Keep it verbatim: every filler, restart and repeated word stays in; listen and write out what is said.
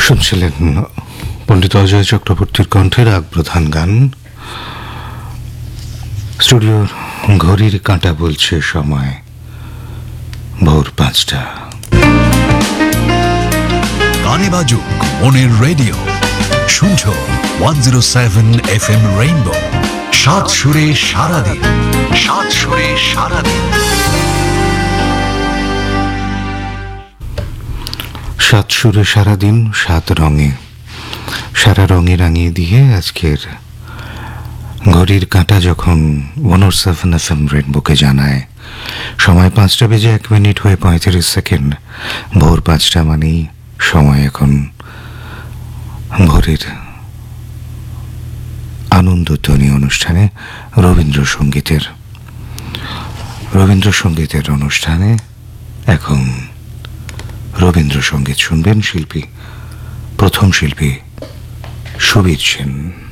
শুনছিলেন পণ্ডিত অজয় চক্রবর্তীর কণ্ঠে রাগ প্রধান গান। স্টুডিওর ঘড়ির কাঁটা বলছে সময় ভোর পাঁচটা। গানে বাজুক মনের রেডিও, শুনছো one zero seven F M rainbow. সাত সুরে সারাদিন, সাত সুরে সারাদিন। সাত সুরে সারাদিন, সাত রঙে সারা রঙে রাঙিয়ে দিয়ে আজকের ঘড়ির কাঁটা যখন ওয়ান ও সেভেন এফ এম রেইনবোকে জানায় সময় পাঁচটা বেজে এক মিনিট হয়ে পঁয়ত্রিশ সেকেন্ড। ভোর পাঁচটা মানেই সময় এখন ভোরের আনন্দধ্বনি অনুষ্ঠানে রবীন্দ্রসঙ্গীতের রবীন্দ্রসঙ্গীতের অনুষ্ঠানে এখন রবীন্দ্রসঙ্গীত শুনবেন শিল্পী প্রথম শিল্পী সুবীর সেন।